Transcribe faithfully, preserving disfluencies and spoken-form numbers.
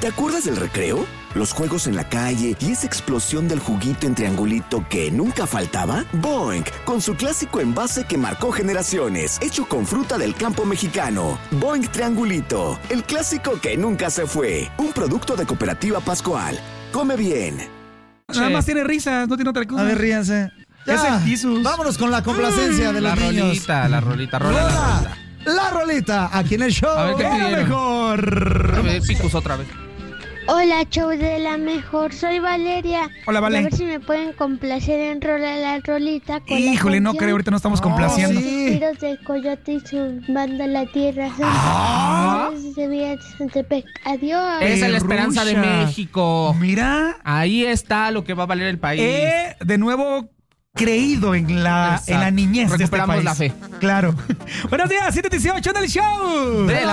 ¿Te acuerdas del recreo? Los juegos en la calle y esa explosión del juguito en triangulito que nunca faltaba. Boing, con su clásico envase que marcó generaciones, hecho con fruta del campo mexicano. Boing Triangulito, el clásico que nunca se fue. Un producto de Cooperativa Pascual. Come bien. Nada más tiene risas, no tiene otra cosa. A ver, ríanse. Ya. Ya. Es el Jesus. Vámonos con la complacencia de los La niños. rolita, la rolita, rola la Rola, rolita. la rolita, aquí en el show. A ver, ¿qué ¡Era pidieron? mejor! A ver, Picus otra vez. Hola, show de la mejor, soy Valeria. Hola, Vale. A ver si me pueden complacer en Rola la Rolita con Híjole, la no canción creo, ahorita no estamos complaciendo. Oh, sí. Suspiros del Coyote y su banda La Tierra. Ah. Se veía Santepec. Adiós. Esa es la esperanza de Perrucha. México. Mira, Ahí está lo que va a valer el país. he de nuevo creído en la, en la niñez de este Recuperamos país. la fe. Claro. Buenos días, siete dieciocho en el show. De la